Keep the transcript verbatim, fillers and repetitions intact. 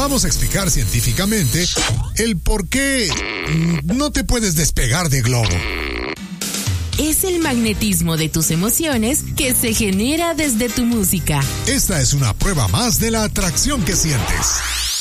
vamos a explicar científicamente el por qué no te puedes despegar de Globo. Es el magnetismo de tus emociones que se genera desde tu música. Esta es una prueba más de la atracción que sientes.